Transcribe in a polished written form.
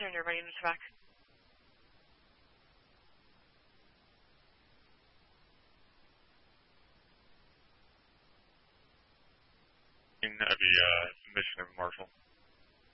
turn your right units back. That'd be mission of Marshall.